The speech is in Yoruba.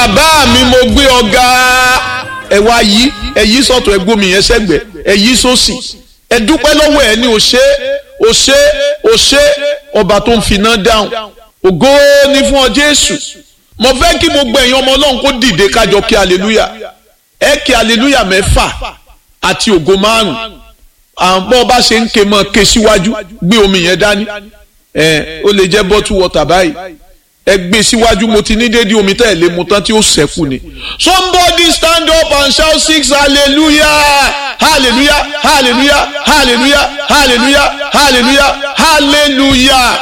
bàbá mi mo gbé ọ̀gá ẹ wá yí ẹ yí sọ́tọ̀ ẹ gbómi yẹn sẹ́gbẹ̀ ẹ yí sósì ẹ dúpẹ́ lọ́wọ́ ẹ ní òṣè ọba tó ń finá dáhùn ògo ni fún ọ Jésù. Mo fẹ́ kí gbogbo ẹ̀yin ọmọ Ọlọ́run kó dìde kájọ kí hallelujah ẹ kí hallelujah 6 àti ògo 5 àwọn bá ṣe ń ké mọ́ ké síwájú gbé omi yẹn dání ó lè jẹ́ bottle water báyìí ẹ gbé síwájú mo ti ní dédé omi tẹ́ ẹ̀ lé mu tán tí ó ṣẹ́kù ni. Somebody stand up and shout 6 hallelujah hallelujah hallelujah hallelujah hallelujah hallelujah hallelujah.